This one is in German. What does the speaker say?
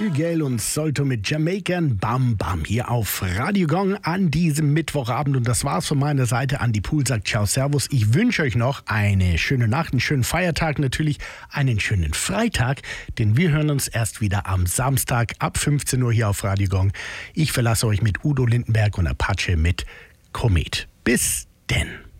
Hügel und Solto mit Jamaican Bam Bam hier auf Radio Gong an diesem Mittwochabend. Und das war's von meiner Seite. Andi Pool sagt Ciao, Servus. Ich wünsche euch noch eine schöne Nacht, einen schönen Feiertag, natürlich einen schönen Freitag. Denn wir hören uns erst wieder am Samstag ab 15 Uhr hier auf Radio Gong. Ich verlasse euch mit Udo Lindenberg und Apache mit Komet. Bis denn.